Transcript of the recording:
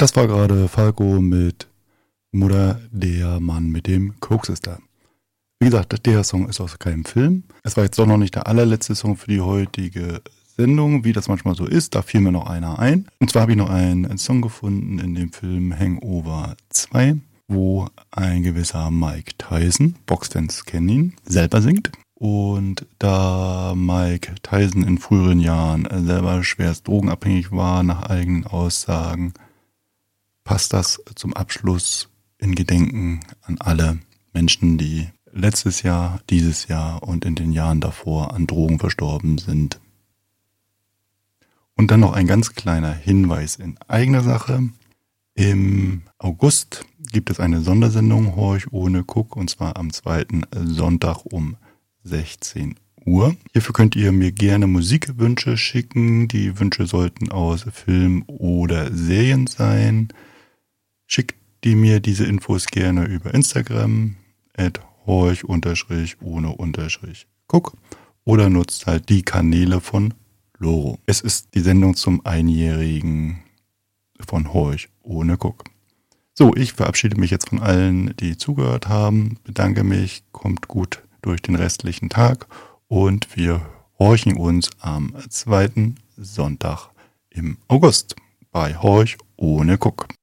Das war gerade Falco mit Mutter, der Mann mit dem Koks-Sister. Wie gesagt, der Song ist aus keinem Film. Es war jetzt doch noch nicht der allerletzte Song für die heutige Sendung, wie das manchmal so ist. Da fiel mir noch einer ein. Und zwar habe ich noch einen Song gefunden in dem Film Hangover 2, wo ein gewisser Mike Tyson, Boxfans kennen ihn, selber singt. Und da Mike Tyson in früheren Jahren selber schwerst drogenabhängig war, nach eigenen Aussagen, passt das zum Abschluss in Gedenken an alle Menschen, die letztes Jahr, dieses Jahr und in den Jahren davor an Drogen verstorben sind. Und dann noch ein ganz kleiner Hinweis in eigener Sache. Im August gibt es eine Sondersendung Horch ohne Guck, und zwar am 2. Sonntag um 16 Uhr. Hierfür könnt ihr mir gerne Musikwünsche schicken. Die Wünsche sollten aus Film oder Serien sein. Schickt die mir diese Infos gerne über Instagram @horch_ohne_guck oder nutzt halt die Kanäle von Loro. Es ist die Sendung zum Einjährigen von Horch ohne Guck. So, ich verabschiede mich jetzt von allen, die zugehört haben. Bedanke mich, kommt gut durch den restlichen Tag und wir horchen uns am 2. Sonntag im August bei Horch ohne Guck.